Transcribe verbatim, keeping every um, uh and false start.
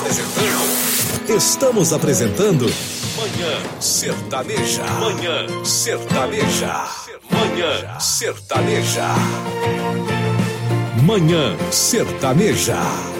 apresentando. Estamos apresentando Manhã Sertaneja. Manhã Sertaneja. Manhã Sertaneja. Manhã Sertaneja.